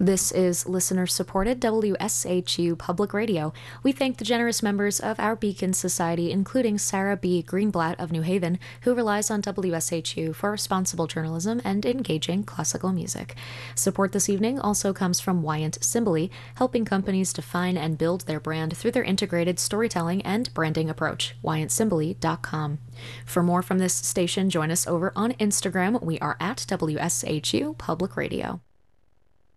This is listener-supported WSHU Public Radio. We thank the generous members of our Beacon Society, including Sarah B. Greenblatt of New Haven, who relies on WSHU for responsible journalism and engaging classical music. Support this evening also comes from Wyant Simbali, helping companies define and build their brand through their integrated storytelling and branding approach. WyantSimbali.com. For more from this station, join us over on Instagram. We are at WSHU Public Radio.